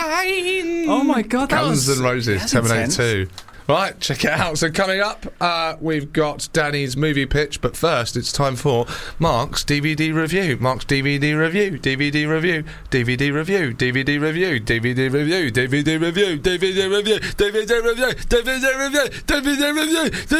9. Oh my God, that Guns was... N' Roses, that's Terminator intense. 2. Right, check it out. So coming up, we've got Danny's movie pitch, but first it's time for Mark's DVD review. Mark's DVD review, DVD review, DVD review, DVD review, DVD review, DVD review, DVD review, DVD review, DVD review, DVD review, DVD review.